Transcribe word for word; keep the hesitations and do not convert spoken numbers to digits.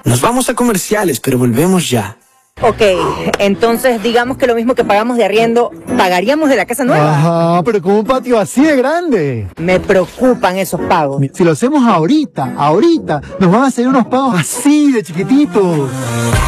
Nos vamos a comerciales, pero volvemos ya. Ok, entonces digamos que lo mismo que pagamos de arriendo, ¿pagaríamos de la casa nueva? Ajá, pero con un patio así de grande. Me preocupan esos pagos. Si lo hacemos ahorita, ahorita, nos van a hacer unos pagos así de chiquititos.